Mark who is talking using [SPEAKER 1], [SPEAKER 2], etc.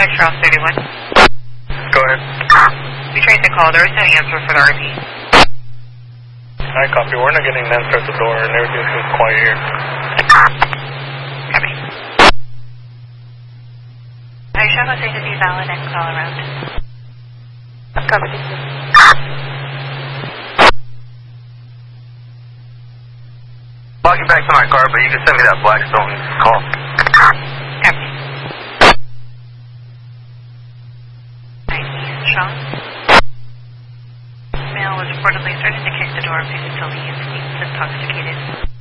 [SPEAKER 1] Charles 31.
[SPEAKER 2] Go ahead.
[SPEAKER 1] We tried to call. There was no answer for the RV.
[SPEAKER 2] I copy. We're not getting an answer at the door, and everything seems quiet here.
[SPEAKER 1] Copy. I show Jose to be valid and call around.
[SPEAKER 3] Copy.
[SPEAKER 2] Walking back to my car, but you can send me that Blackstone call.
[SPEAKER 1] Copy. Sean. Male was reportedly starting to kick the door, until he seems intoxicated.